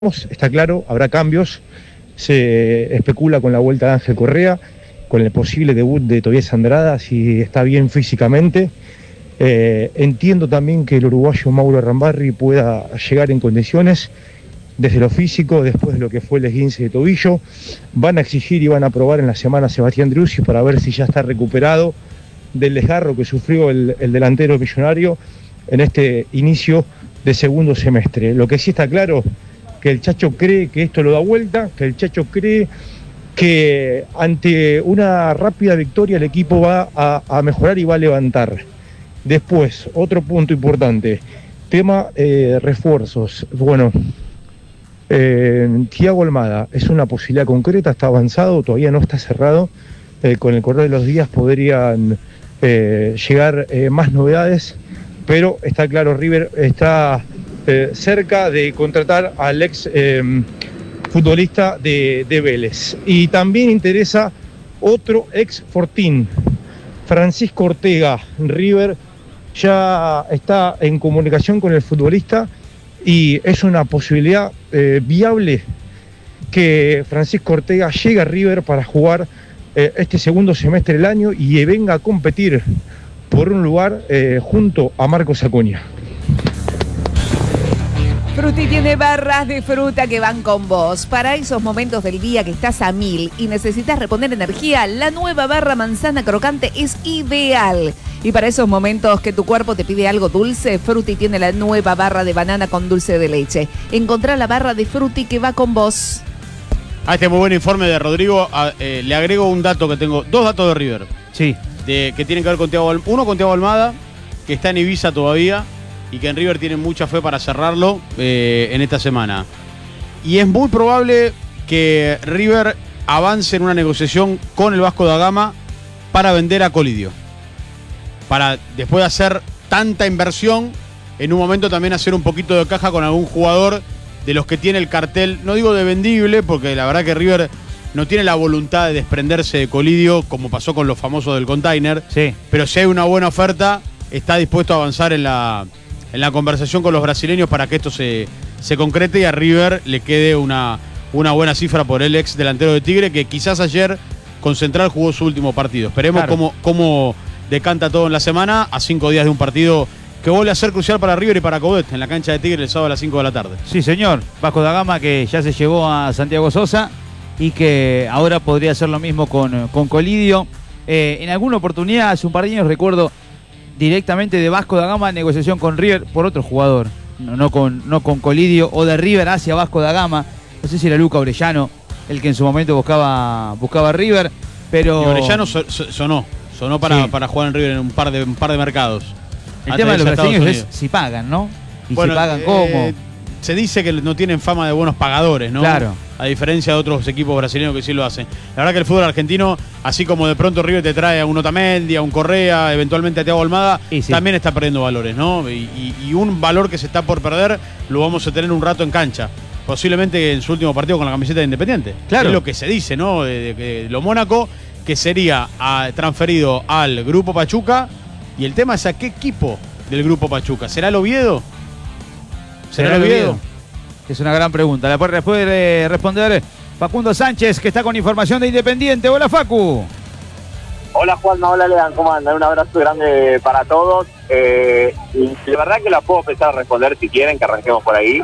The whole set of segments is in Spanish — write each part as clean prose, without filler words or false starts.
Está claro, habrá cambios. Se especula con la vuelta de Ángel Correa, con el posible debut de Tobias Andrada, si está bien físicamente. Entiendo también que el uruguayo Mauro Rambarri pueda llegar en condiciones desde lo físico, después de lo que fue el esguince de tobillo. Van a exigir y van a probar en la semana a Sebastián Driussi para ver si ya está recuperado del desgarro que sufrió el delantero millonario en este inicio de segundo semestre. Lo que sí está claro, que el Chacho cree que esto lo da vuelta, que el Chacho cree que ante una rápida victoria el equipo va a mejorar y va a levantar. Después, otro punto importante, tema refuerzos. Bueno, Thiago Almada es una posibilidad concreta, está avanzado, todavía no está cerrado. Con el correr de los días podrían llegar más novedades, pero está claro, River está cerca de contratar al ex futbolista de Vélez. Y también interesa otro ex Fortín, Francisco Ortega. River ya está en comunicación con el futbolista y es una posibilidad viable que Francisco Ortega llegue a River para jugar este segundo semestre del año y venga a competir por un lugar junto a Marcos Acuña. Fruti tiene barras de fruta que van con vos. Para esos momentos del día que estás a 1000 y necesitas reponer energía, la nueva barra manzana crocante es ideal. Y para esos momentos que tu cuerpo te pide algo dulce, Fruti tiene la nueva barra de banana con dulce de leche. Encontrá la barra de Fruti que va con vos. A este muy buen informe de Rodrigo, le agrego un dato que tengo, dos datos de River. Sí. Que tienen que ver con uno con Thiago Almada, que está en Ibiza todavía, y que en River tienen mucha fe para cerrarlo en esta semana. Y es muy probable que River avance en una negociación con el Vasco da Gama para vender a Colidio. Para después de hacer tanta inversión, en un momento también hacer un poquito de caja con algún jugador de los que tiene el cartel, no digo de vendible, porque la verdad que River no tiene la voluntad de desprenderse de Colidio, como pasó con los famosos del container. Sí. Pero si hay una buena oferta, está dispuesto a avanzar en la conversación con los brasileños para que esto se concrete y a River le quede una buena cifra por el ex delantero de Tigre, que quizás ayer con Central jugó su último partido. Esperemos cómo decanta todo en la semana, a 5 días de un partido que vuelve a ser crucial para River y para Coudet en la cancha de Tigre el sábado a las 5 de la tarde. Sí, señor. Vasco da Gama, que ya se llevó a Santiago Sosa y que ahora podría hacer lo mismo con Colidio. En alguna oportunidad, hace un par de años, recuerdo directamente de Vasco da Gama, negociación con River por otro jugador, no con Colidio, o de River hacia Vasco da Gama. No sé si era Luca Orellano el que en su momento buscaba River, pero... Y Orellano sonó para jugar en River en un par de mercados. El tema de los brasileños es si pagan, ¿no? Y bueno, si pagan, ¿cómo? Se dice que no tienen fama de buenos pagadores, ¿no? Claro. A diferencia de otros equipos brasileños que sí lo hacen. La verdad que el fútbol argentino, así como de pronto River te trae a un Otamendi, a un Correa, eventualmente a Thiago Almada, sí, también está perdiendo valores, ¿no? Y un valor que se está por perder lo vamos a tener un rato en cancha. Posiblemente en su último partido con la camiseta de Independiente. Claro. Es lo que se dice, ¿no? De lo Mónaco, que sería transferido al Grupo Pachuca. Y el tema es a qué equipo del Grupo Pachuca. ¿Será el Oviedo? ¿Será el Oviedo? Es una gran pregunta. La puede responder Facundo Sánchez, que está con información de Independiente. Hola, Facu. Hola, Juanma. Hola, Lean. ¿Cómo andan? Un abrazo grande para todos. La verdad que la puedo empezar a responder si quieren, que arranquemos por ahí.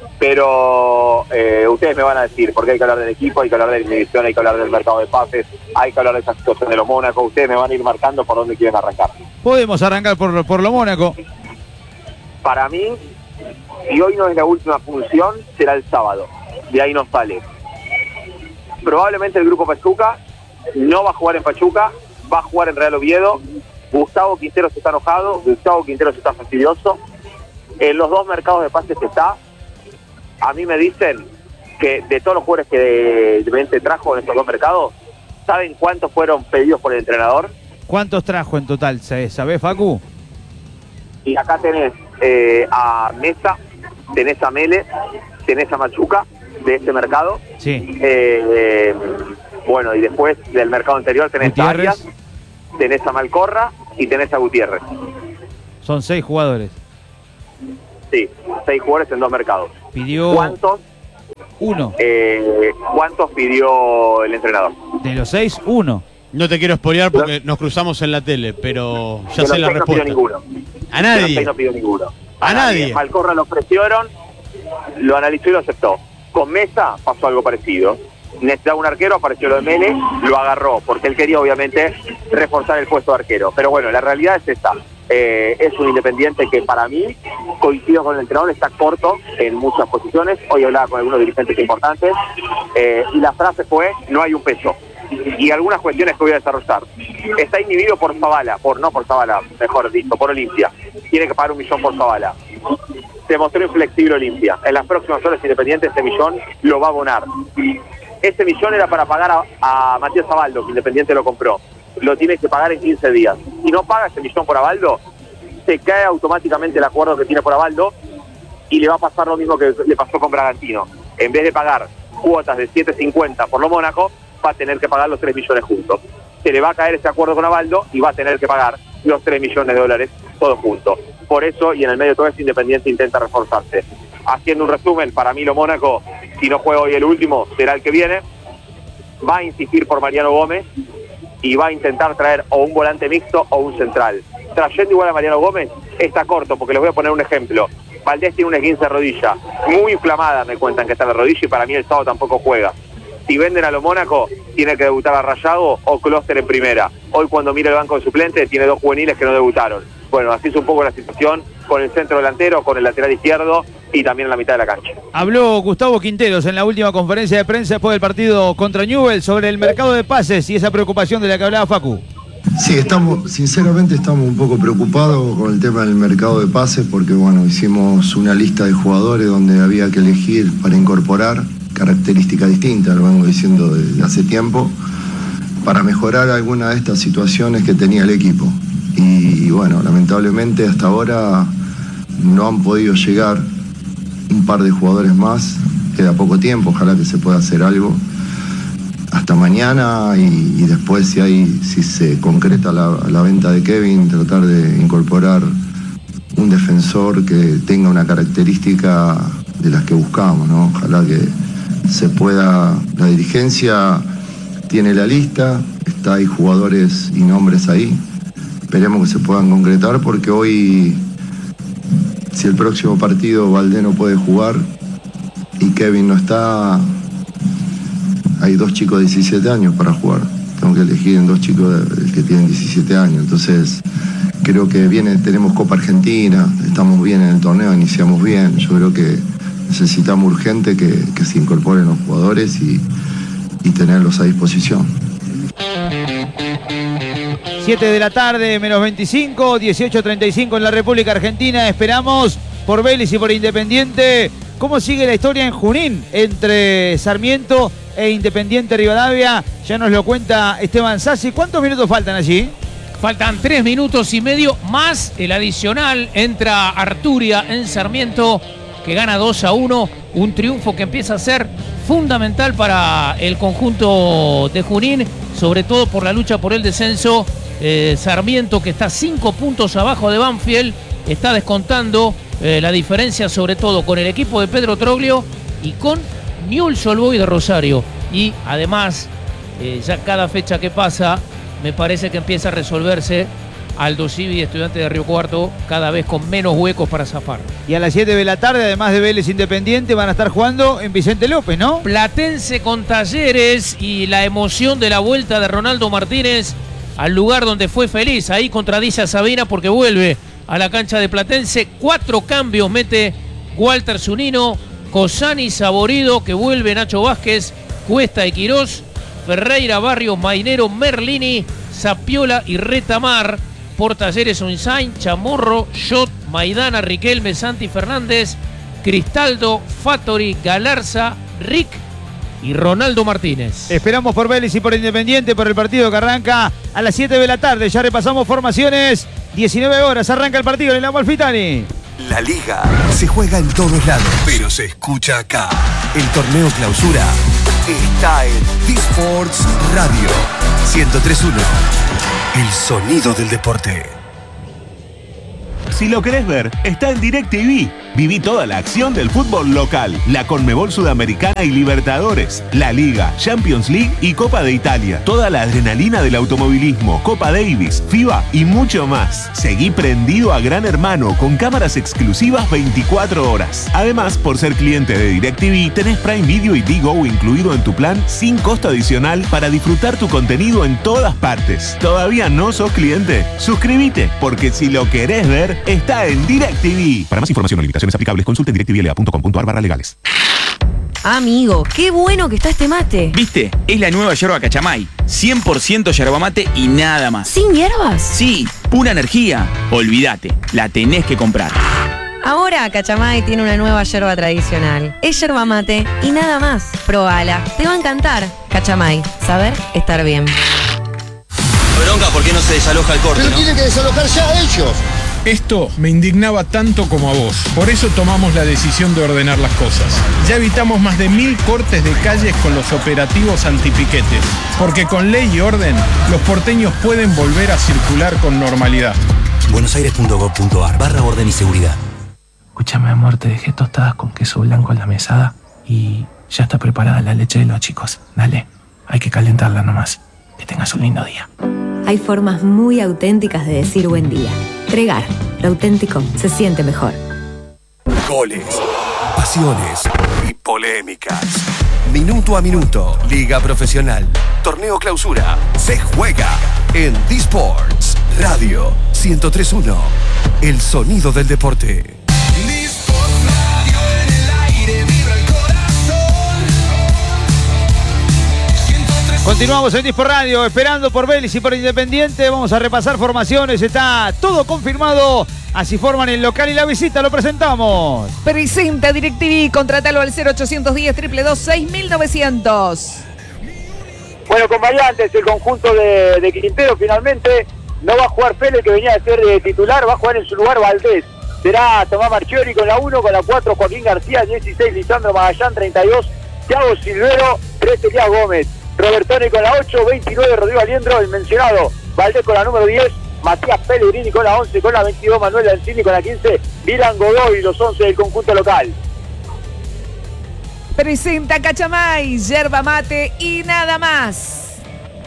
Pero ustedes me van a decir, porque hay que hablar del equipo, hay que hablar de la inhibición, hay que hablar del mercado de pases, hay que hablar de esa situación de lo Mónaco. Ustedes me van a ir marcando por dónde quieren arrancar. Podemos arrancar por lo Mónaco. Para mí, si hoy no es la última función, será el sábado. De ahí nos sale. Probablemente el Grupo Pachuca no va a jugar en Pachuca, va a jugar en Real Oviedo. Gustavo Quinteros está enojado, Gustavo Quinteros está fastidioso. En los dos mercados de pases que está, a mí me dicen que de todos los jugadores que Independiente trajo en estos dos mercados, ¿saben cuántos fueron pedidos por el entrenador? ¿Cuántos trajo en total? ¿Sabés, Facu? Y acá tenés a Mesa, tenés a Mele, tenés a Machuca de este mercado. Sí. Bueno, y después del mercado anterior tenés a Arias, tenés a Malcorra y tenés a Gutiérrez. Son 6 jugadores. Sí, 6 jugadores en 2 mercados. Pidió... ¿Cuántos 1. ¿Cuántos pidió el entrenador? De los 6, 1. No te quiero spoilear porque nos cruzamos en la tele, pero ya sé la respuesta. No pidió ninguno. A nadie. No pidió ninguno. A nadie. Malcorra lo ofrecieron, lo analizó y lo aceptó. Con Mesa pasó algo parecido. Necesitaba un arquero, apareció lo de Mele, lo agarró, porque él quería obviamente reforzar el puesto de arquero. Pero bueno, la realidad es esta. Es un Independiente que para mí, coincido con el entrenador, está corto en muchas posiciones. Hoy hablaba con algunos dirigentes importantes y la frase fue: no hay un peso. Y algunas cuestiones que voy a desarrollar. Está inhibido por Zavala, por Olimpia. Tiene que pagar 1 millón por Zavala. Se mostró inflexible Olimpia. En las próximas horas Independiente ese millón lo va a abonar. Ese millón era para pagar a Matías Abaldo, que Independiente lo compró. Lo tiene que pagar en 15 días. Si no paga ese millón por Abaldo, se cae automáticamente el acuerdo que tiene por Abaldo y le va a pasar lo mismo que le pasó con Bragantino. En vez de pagar cuotas de 7.50 por lo Mónaco, va a tener que pagar los 3 millones juntos. Se le va a caer ese acuerdo con Abaldo y va a tener que pagar los 3 millones de dólares todos juntos. Por eso, y en el medio de todo esto, Independiente intenta reforzarse. Haciendo un resumen, para mí lo Mónaco, si no juega hoy el último, será el que viene. Va a insistir por Mariano Gómez y va a intentar traer o un volante mixto o un central. Trayendo igual a Mariano Gómez, está corto, porque les voy a poner un ejemplo. Valdés tiene una esguince de rodilla, muy inflamada, me cuentan que está la rodilla, y para mí el sábado tampoco juega. Si venden a lo Mónaco, tiene que debutar a Rayago o Clóster en primera. Hoy cuando mira el banco de suplentes, tiene 2 juveniles que no debutaron. Bueno, así es un poco la situación con el centro delantero, con el lateral izquierdo y también en la mitad de la cancha. Habló Gustavo Quinteros en la última conferencia de prensa después del partido contra Newell's sobre el mercado de pases y esa preocupación de la que hablaba Facu. Sí, sinceramente estamos un poco preocupados con el tema del mercado de pases porque, bueno, hicimos una lista de jugadores donde había que elegir para incorporar características distintas, lo vengo diciendo desde hace tiempo, para mejorar alguna de estas situaciones que tenía el equipo. Y bueno, lamentablemente hasta ahora no han podido llegar un par de jugadores más, queda poco tiempo, ojalá que se pueda hacer algo hasta mañana y después si se concreta la venta de Kevin, tratar de incorporar un defensor que tenga una característica de las que buscamos, ¿no? Ojalá que se pueda, la dirigencia tiene la lista, hay jugadores y nombres ahí, esperemos que se puedan concretar porque hoy, si el próximo partido Valdés no puede jugar y Kevin no está, hay 2 chicos de 17 años para jugar, tengo que elegir en 2 chicos que tienen 17 años, entonces creo que tenemos Copa Argentina, estamos bien en el torneo, iniciamos bien, yo creo que necesitamos urgente que se incorporen los jugadores y tenerlos a disposición. 7 de la tarde, menos 25, 18:35 en la República Argentina. Esperamos por Vélez y por Independiente. ¿Cómo sigue la historia en Junín entre Sarmiento e Independiente Rivadavia? Ya nos lo cuenta Esteban Sassi. ¿Cuántos minutos faltan allí? Faltan 3 minutos y medio más el adicional. Entra Arturia en Sarmiento, que gana 2-1. Un triunfo que empieza a ser fundamental para el conjunto de Junín, sobre todo por la lucha por el descenso. Sarmiento, que está 5 puntos abajo de Banfield, está descontando la diferencia sobre todo con el equipo de Pedro Troglio y con Newell's Old Boys de Rosario. Y además, ya cada fecha que pasa, me parece que empieza a resolverse Aldo Civi, Estudiante de Río Cuarto, cada vez con menos huecos para zafar. Y a las 7 de la tarde, además de Vélez Independiente, van a estar jugando en Vicente López, ¿no? Platense con Talleres y la emoción de la vuelta de Ronaldo Martínez al lugar donde fue feliz, ahí contradice a Sabina porque vuelve a la cancha de Platense. 4 cambios mete Walter Zunino, Cosani, Saborido, que vuelve Nacho Vázquez, Cuesta y Quirós, Ferreira, Barrios, Mainero, Merlini, Zapiola y Retamar. Por Talleres, Unzain, Chamorro, Shot, Maidana, Riquelme, Santi Fernández, Cristaldo, Fattori, Galarza, Rick y Ronaldo Martínez. Esperamos por Vélez y por Independiente por el partido que arranca a las 7 de la tarde. Ya repasamos formaciones. 19 horas arranca el partido en el Amalfitani. La Liga se juega en todos lados, pero se escucha acá. El torneo clausura está en D-Sports Radio 103.1. El sonido del deporte. Si lo querés ver, está en DirecTV. Viví toda la acción del fútbol local, la Conmebol Sudamericana y Libertadores, la Liga, Champions League y Copa de Italia. Toda la adrenalina del automovilismo, Copa Davis, FIBA y mucho más. Seguí prendido a Gran Hermano con cámaras exclusivas 24 horas. Además, por ser cliente de DirecTV, tenés Prime Video y Digo incluido en tu plan sin costo adicional para disfrutar tu contenido en todas partes. ¿Todavía no sos cliente? Suscríbete, porque si lo querés ver, está en DirecTV. Para más información o limitaciones aplicables, consulte en directvla.com.ar/legales. Amigo, qué bueno que está este mate. ¿Viste? Es la nueva yerba Cachamay. 100% yerba mate y nada más. ¿Sin hierbas? Sí, pura energía. Olvídate, la tenés que comprar. Ahora Cachamay tiene una nueva yerba tradicional. Es yerba mate y nada más. Probala, te va a encantar. Cachamay, saber estar bien. Bronca, ¿por qué no se desaloja el corte? Pero tienen que desalojar ya ellos. Esto me indignaba tanto como a vos. Por eso tomamos la decisión de ordenar las cosas. Ya evitamos más de 1000 cortes de calles con los operativos antipiquetes. Porque con ley y orden, los porteños pueden volver a circular con normalidad. buenosaires.gov.ar/orden y seguridad. Escúchame, amor, te dejé tostadas con queso blanco en la mesada y ya está preparada la leche de los chicos. Dale, hay que calentarla nomás. Que tengas un lindo día. Hay formas muy auténticas de decir buen día. Tregar, lo auténtico se siente mejor. Goles, pasiones y polémicas. Minuto a minuto, Liga Profesional, Torneo Clausura, se juega en D-Sports Radio 103.1. El sonido del deporte. Continuamos en Dispo Radio, esperando por Vélez y por Independiente. Vamos a repasar formaciones, está todo confirmado. Así forman el local y la visita, lo presentamos. Presenta DirecTV, contratalo al 0810-222-6900. Bueno, con variantes, el conjunto de Quintero finalmente no va a jugar Pérez, que venía de ser titular, va a jugar en su lugar Valdés. Será Tomás Marchiori con la 1, con la 4 Joaquín García, 16 Lisandro Magallán, 32 Thiago Silvero, 13 Elías Gómez. Robertoni con la 8, 29 Rodrigo Aliendro, el mencionado Valdés con la número 10, Matías Pellegrini con la 11, con la 22 Manuel Ancini, con la 15 Dylan Godoy, los 11 del conjunto local. Presenta Cachamay, yerba mate y nada más.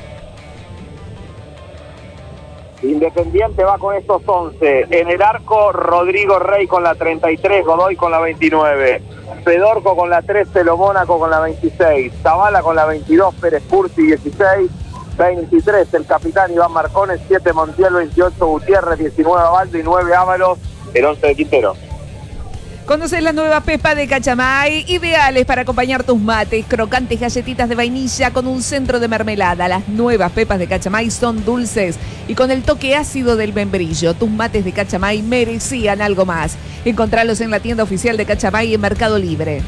Independiente va con estos 11. En el arco, Rodrigo Rey con la 33, Godoy con la 29. Fedorco con la 13, Lo Mónaco con la 26. Zavala con la 22, Pérez Curti 16. 23, el capitán Iván Marcones, 7 Montiel, 28 Gutiérrez, 19 Abaldo y 9 Ábalos, el 11 de Quintero. Conoces las nuevas pepas de Cachamay, ideales para acompañar tus mates, crocantes galletitas de vainilla con un centro de mermelada. Las nuevas pepas de Cachamay son dulces y con el toque ácido del membrillo. Tus mates de Cachamay merecían algo más. Encontralos en la tienda oficial de Cachamay en Mercado Libre.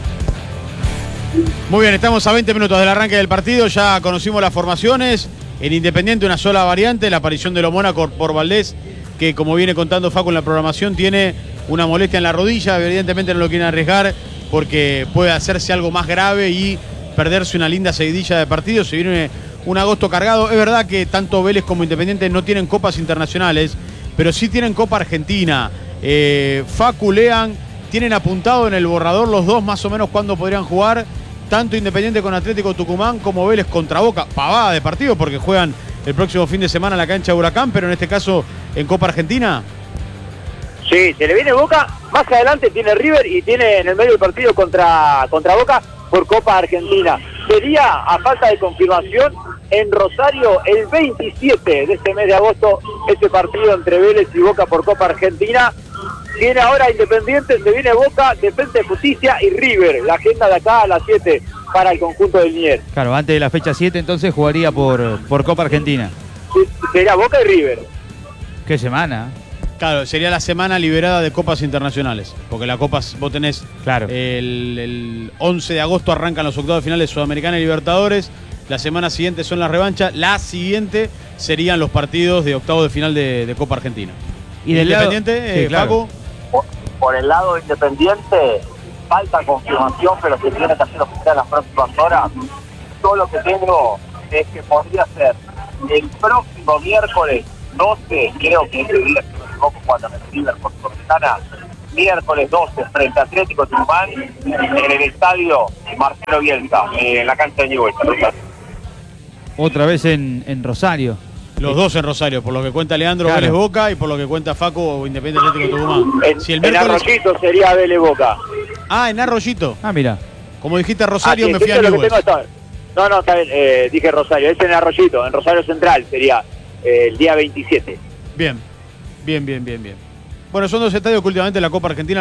Muy bien, estamos a 20 minutos del arranque del partido, ya conocimos las formaciones. En Independiente una sola variante, la aparición de Lo Mónaco por Valdés, que como viene contando Facu en la programación, tiene una molestia en la rodilla, evidentemente no lo quieren arriesgar porque puede hacerse algo más grave y perderse una linda seguidilla de partidos. Se viene un agosto cargado. Es verdad que tanto Vélez como Independiente no tienen copas internacionales, pero sí tienen Copa Argentina. Facu, Lean, tienen apuntado en el borrador los dos más o menos cuándo podrían jugar, tanto Independiente con Atlético Tucumán como Vélez contra Boca. Pavada de partido porque juegan el próximo fin de semana en la cancha de Huracán, pero en este caso en Copa Argentina. Sí, se le viene Boca, más adelante tiene River y tiene en el medio del partido contra Boca por Copa Argentina. Sería, a falta de confirmación, en Rosario el 27 de este mes de agosto este partido entre Vélez y Boca por Copa Argentina. Tiene ahora Independiente, se viene Boca, Defensa y Justicia y River. La agenda de acá a las 7 para el conjunto del Nier. Claro, antes de la fecha 7 entonces jugaría por Copa Argentina. Sí, sería Boca y River. ¿Qué semana? Claro, sería la semana liberada de copas internacionales, porque la copa vos tenés, claro, el 11 de agosto arrancan los octavos de finales Sudamericana y Libertadores, la semana siguiente son las revanchas, la siguiente serían los partidos de octavos de final de Copa Argentina. ¿Y del Independiente, lado? Sí, claro. Paco? Por el lado de Independiente, falta confirmación, pero se tiene que hacer oficial en las próximas horas. Todo lo que tengo es que podría ser el próximo miércoles 12, creo que es el día equivoco, jugando en River por Cortana. Miércoles 12 frente a Atlético Tucumán en el estadio Marcelo Bielsa, en la cancha de Ñubuesa. Otra vez en Rosario. Los dos en Rosario, por lo que cuenta Leandro, Claro. Vélez Boca, y por lo que cuenta Facu, Independiente Atlético Tucumán. Si el En miércoles... Arroyito sería Vélez Boca. Ah, en Arroyito. Ah, mira. Como dijiste Rosario, sí, me fui a eso es lo que Newell's. tengo hasta- No, está bien, dije Rosario, es en Arroyito, en Rosario Central sería el día 27. Bien. Bueno, son dos estadios que últimamente la Copa Argentina